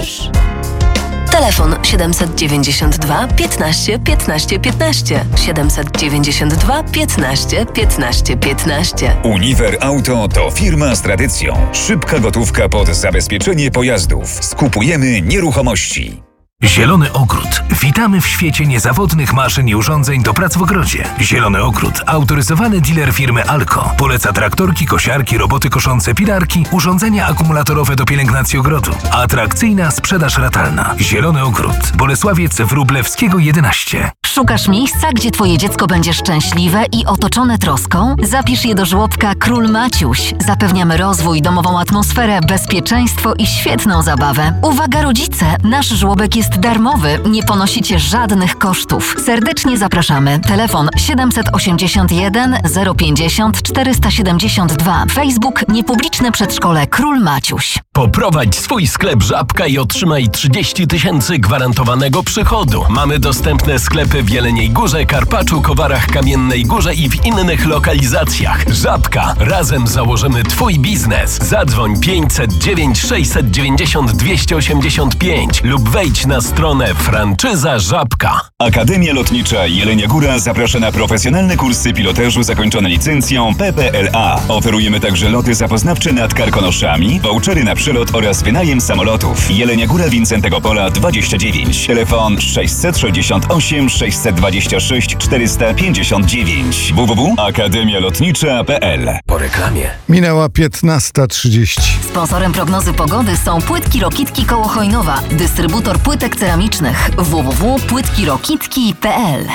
wiesz. Telefon 792 15 15 15. 792 15 15 15. Uniwer Auto to firma z tradycją. Szybka gotówka pod zabezpieczenie pojazdów. Skupujemy nieruchomości. Zielony Ogród. Witamy w świecie niezawodnych maszyn i urządzeń do prac w ogrodzie. Zielony Ogród. Autoryzowany dealer firmy Alco. Poleca traktorki, kosiarki, roboty koszące pilarki, urządzenia akumulatorowe do pielęgnacji ogrodu. Atrakcyjna sprzedaż ratalna. Zielony Ogród. Bolesławiec Wróblewskiego 11. Szukasz miejsca, gdzie twoje dziecko będzie szczęśliwe i otoczone troską? Zapisz je do żłobka Król Maciuś. Zapewniamy rozwój, domową atmosferę, bezpieczeństwo i świetną zabawę. Uwaga rodzice! Nasz żłobek jest darmowy, nie ponosicie żadnych kosztów. Serdecznie zapraszamy. Telefon 781 050 472. Facebook Niepubliczne Przedszkole Król Maciuś. Poprowadź swój sklep Żabka i otrzymaj 30 000 gwarantowanego przychodu. Mamy dostępne sklepy w Jeleniej Górze, Karpaczu, Kowarach, Kamiennej Górze i w innych lokalizacjach. Żabka. Razem założymy twój biznes. Zadzwoń 509 690 285 lub wejdź na stronę Franczyza Żabka. Akademia Lotnicza Jelenia Góra zaprasza na profesjonalne kursy pilotażu zakończone licencją PPLA. Oferujemy także loty zapoznawcze nad Karkonoszami, vouchery na przylot oraz wynajem samolotów. Jelenia Góra, Wincentego Pola 29. Telefon 668 626 459. www.akademialotnicza.pl. Po reklamie. Minęła 15:30. Sponsorem prognozy pogody są Płytki Rokitki koło Chojnowa. Dystrybutor płytek ceramicznych. www.płytkirokitki.pl.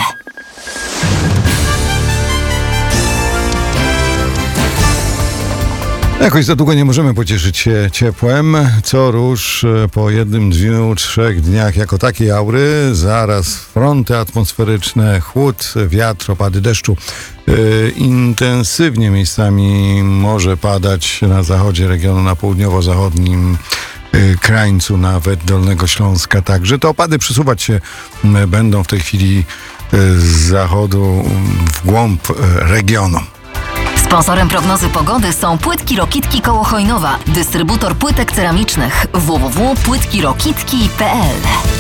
Jakoś za długo nie możemy pocieszyć się ciepłem. Co rusz po jednym dniu, 3 dniach jako takiej aury, zaraz fronty atmosferyczne, chłód, wiatr, opady deszczu. Intensywnie miejscami może padać na zachodzie regionu, na południowo-zachodnim krańcu nawet Dolnego Śląska. Także te opady przesuwać się będą w tej chwili z zachodu w głąb regionu. Sponsorem prognozy pogody są Płytki Rokitki koło Chojnowa. Dystrybutor płytek ceramicznych. www.płytkirokitki.pl.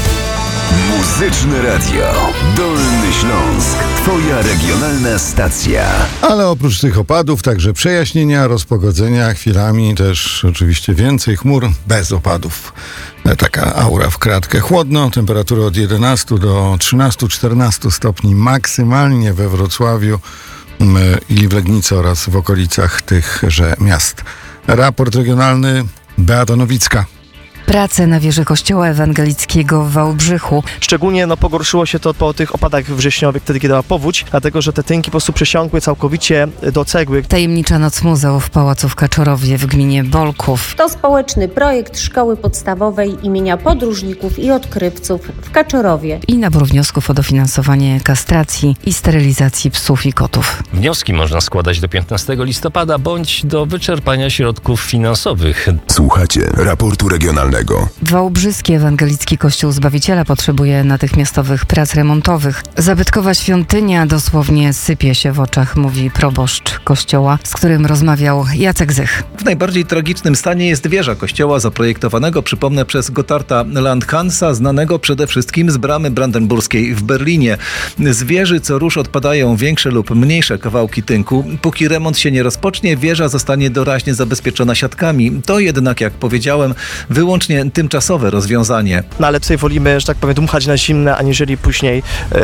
Muzyczne Radio. Dolny Śląsk. Twoja regionalna stacja. Ale oprócz tych opadów także przejaśnienia, rozpogodzenia, chwilami też oczywiście więcej chmur bez opadów. Taka aura w kratkę. Chłodno, temperatury od 11 do 13-14 stopni maksymalnie we Wrocławiu i w Legnicy oraz w okolicach tychże miast. Raport regionalny Beata Nowicka. Prace na wieży kościoła ewangelickiego w Wałbrzychu. Szczególnie pogorszyło się to po tych opadach wrześniowych, wtedy kiedy była powódź, dlatego że te tynki po prostu przesiąkły całkowicie do cegły. Tajemnicza noc muzeów w Pałacu w Kaczorowie w gminie Bolków. To społeczny projekt Szkoły Podstawowej imienia Podróżników i Odkrywców w Kaczorowie. I nabór wniosków o dofinansowanie kastracji i sterylizacji psów i kotów. Wnioski można składać do 15 listopada bądź do wyczerpania środków finansowych. Słuchacie raportu regionalnego. Wałbrzyski Ewangelicki Kościół Zbawiciela potrzebuje natychmiastowych prac remontowych. Zabytkowa świątynia dosłownie sypie się w oczach, mówi proboszcz kościoła, z którym rozmawiał Jacek Zych. W najbardziej tragicznym stanie jest wieża kościoła zaprojektowanego, przypomnę, przez Gottarda Landhansa, znanego przede wszystkim z bramy brandenburskiej w Berlinie. Z wieży co rusz odpadają większe lub mniejsze kawałki tynku. Póki remont się nie rozpocznie, wieża zostanie doraźnie zabezpieczona siatkami. To jednak, jak powiedziałem, wyłącznie tymczasowe rozwiązanie. No ale tutaj wolimy, że tak powiem, dmuchać na zimne, aniżeli później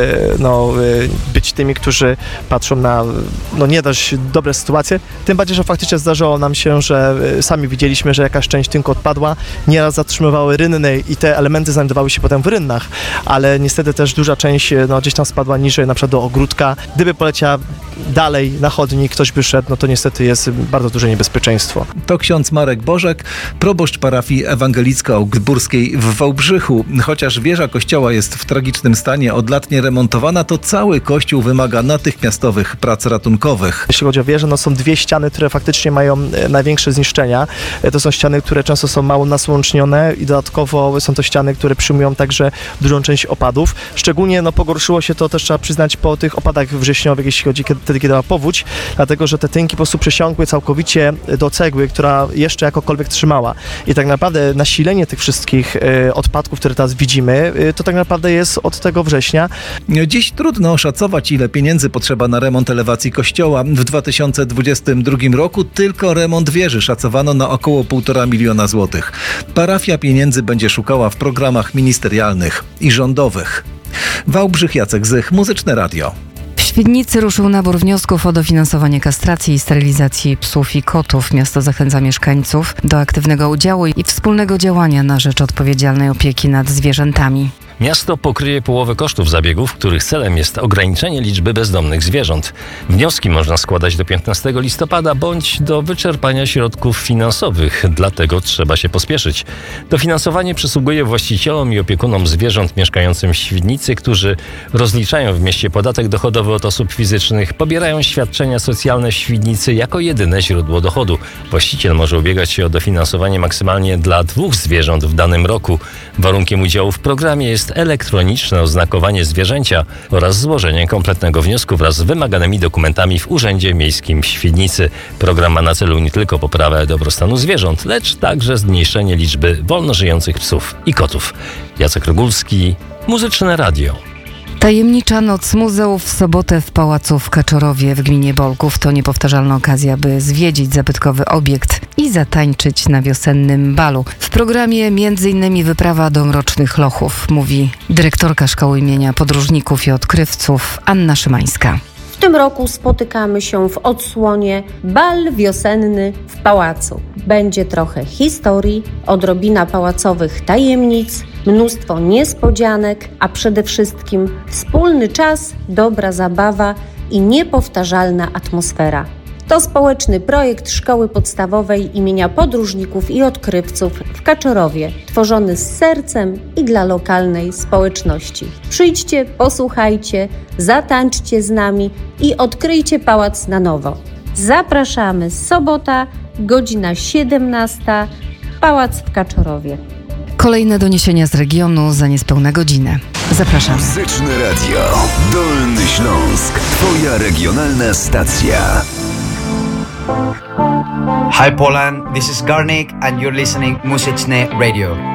być tymi, którzy patrzą na nie dość dobre sytuacje. Tym bardziej, że faktycznie zdarzyło nam się, że sami widzieliśmy, że jakaś część tynku odpadła, nieraz zatrzymywały rynny i te elementy znajdowały się potem w rynnach, ale niestety też duża część gdzieś tam spadła niżej, na przykład do ogródka. Gdyby poleciała dalej na chodnik, ktoś by szedł, to niestety jest bardzo duże niebezpieczeństwo. To ksiądz Marek Bożek, proboszcz parafii ewangelicko-augsburskiej w Wałbrzychu. Chociaż wieża kościoła jest w tragicznym stanie, od lat nie remontowana, to cały kościół wymaga natychmiastowych prac ratunkowych. Jeśli chodzi o wieżę, są dwie ściany, które faktycznie mają największe zniszczenia. To są ściany, które często są mało nasłonecznione i dodatkowo są to ściany, które przyjmują także dużą część opadów. Szczególnie pogorszyło się to też, trzeba przyznać, po tych opadach wrześniowych, jeśli chodzi wtedy, wtedy, kiedy była powódź, dlatego, że te tynki po prostu przesiąkły całkowicie do cegły, która jeszcze jakokolwiek trzymała. I tak naprawdę nasilenie tych wszystkich odpadków, które teraz widzimy, to tak naprawdę jest od tego września. Dziś trudno oszacować, ile pieniędzy potrzeba na remont elewacji kościoła. W 2022 roku tylko remont wieży szacowano na około 1,5 miliona złotych. Parafia pieniędzy będzie szukała w programach ministerialnych i rządowych. Wałbrzych, Jacek Zych, Muzyczne Radio. W Świdnicy ruszył nabór wniosków o dofinansowanie kastracji i sterylizacji psów i kotów. Miasto zachęca mieszkańców do aktywnego udziału i wspólnego działania na rzecz odpowiedzialnej opieki nad zwierzętami. Miasto pokryje połowę kosztów zabiegów, których celem jest ograniczenie liczby bezdomnych zwierząt. Wnioski można składać do 15 listopada bądź do wyczerpania środków finansowych, dlatego trzeba się pospieszyć. Dofinansowanie przysługuje właścicielom i opiekunom zwierząt mieszkającym w Świdnicy, którzy rozliczają w mieście podatek dochodowy od osób fizycznych, pobierają świadczenia socjalne w Świdnicy jako jedyne źródło dochodu. Właściciel może ubiegać się o dofinansowanie maksymalnie dla 2 zwierząt w danym roku. Warunkiem udziału w programie jest elektroniczne oznakowanie zwierzęcia oraz złożenie kompletnego wniosku wraz z wymaganymi dokumentami w Urzędzie Miejskim w Świdnicy. Program ma na celu nie tylko poprawę dobrostanu zwierząt, lecz także zmniejszenie liczby wolno żyjących psów i kotów. Jacek Rogulski, Muzyczne Radio. Tajemnicza noc muzeów w sobotę w Pałacu w Kaczorowie w gminie Bolków to niepowtarzalna okazja, by zwiedzić zabytkowy obiekt i zatańczyć na wiosennym balu. W programie m.in. wyprawa do Mrocznych Lochów, mówi dyrektorka Szkoły imienia Podróżników i Odkrywców Anna Szymańska. W tym roku spotykamy się w odsłonie Bal wiosenny w Pałacu. Będzie trochę historii, odrobina pałacowych tajemnic, mnóstwo niespodzianek, a przede wszystkim wspólny czas, dobra zabawa i niepowtarzalna atmosfera. To społeczny projekt Szkoły Podstawowej imienia Podróżników i Odkrywców w Kaczorowie, tworzony z sercem i dla lokalnej społeczności. Przyjdźcie, posłuchajcie, zatańczcie z nami i odkryjcie pałac na nowo. Zapraszamy, sobota, godzina 17, Pałac w Kaczorowie. Kolejne doniesienia z regionu za niespełna godzinę. Zapraszamy. Muzyczne Radio. Dolny Śląsk. Twoja regionalna stacja. Hi Poland, this is Garnik and you're listening Muzyczne Radio.